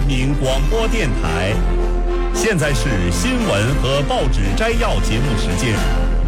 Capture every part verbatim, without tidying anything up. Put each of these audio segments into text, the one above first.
民广播电台。现在是新闻和报纸摘要节目时间。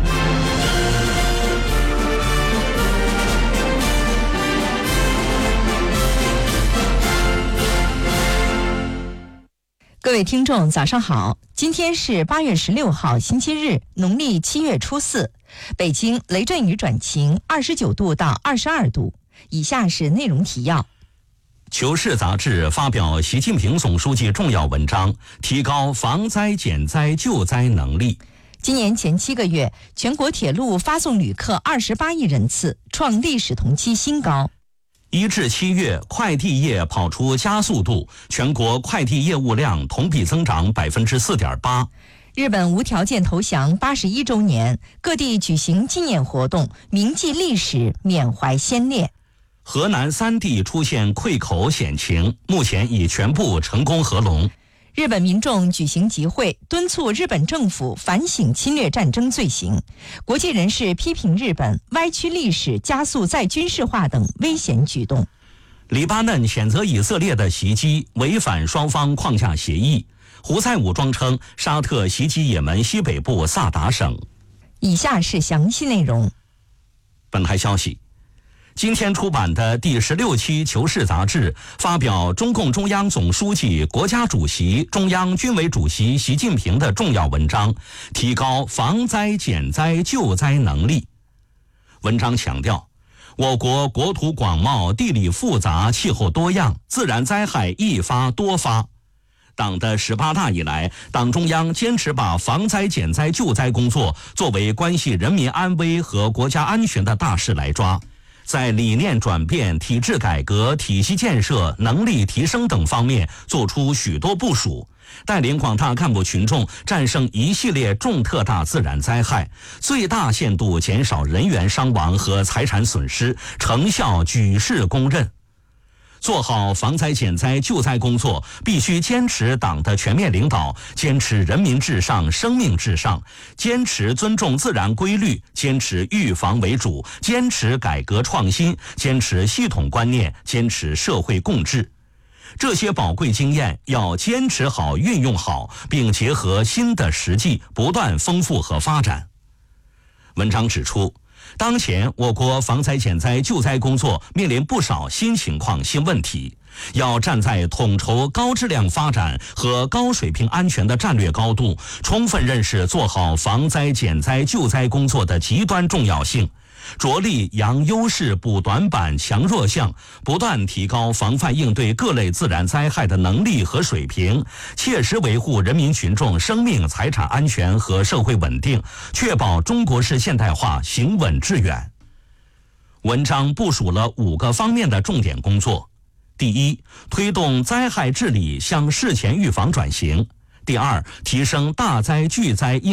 各位听众早上好，今天是八月十六号星期日，农历七月初四。北京雷阵雨转晴，二十九度到二十二度。以下是内容提要。 求是杂志发表习近平总书记重要文章，提高防灾减灾救灾能力。 今年前七个月，全国铁路发送旅客二十八亿人次，创历史同期新高。 一至七月，快递业跑出加速度，全国快递业务量同比增长百分之四点八。 日本无条件投降八十一周年，各地举行纪念活动，铭记历史，缅怀先烈。 河南三地出现溃口险情，目前已全部成功合龙。 日本民众举行集会，敦促日本政府反省侵略战争罪行。国际人士批评日本歪曲历史、加速再军事化等危险举动。 黎巴嫩谴责以色列的袭击违反双方框架协议。胡塞武装称沙特袭击也门西北部萨达省。 以下是详细内容。 本台消息，今天出版的第十六期《求是》杂志发表中共中央总书记、国家主席、中央军委主席习近平的重要文章，提高防灾减灾救灾能力。文章强调，我国国土广袤，地理复杂，气候多样，自然灾害易发多发。党的十八大以来，党中央坚持把防灾减灾救灾工作作为关系人民安危和国家安全的大事来抓，在理念转变、体制改革、体系建设、能力提升等方面做出许多部署，带领广大干部群众战胜一系列重特大自然灾害，最大限度减少人员伤亡和财产损失，成效举世公认。做好防灾减灾救灾工作，必须坚持党的全面领导，坚持人民至上、生命至上，坚持尊重自然规律，坚持预防为主，坚持改革创新，坚持系统观念，坚持社会共治。这些宝贵经验要坚持好、运用好，并结合新的实际，不断丰富和发展。文章指出，当前我国防灾减灾救灾工作面临不少新情况、新问题，要站在统筹高质量发展和高水平安全的战略高度，充分认识做好防灾减灾救灾工作的极端重要性，着力扬优势补短板、强弱项，不断提高防范应对各类自然灾害的能力和水平，切实维护人民群众生命财产安全和社会稳定，确保中国式现代化行稳致远。文章部署了五个方面的重点工作：第一，推动灾害治理向事前预防转型；第二，提升大灾巨灾应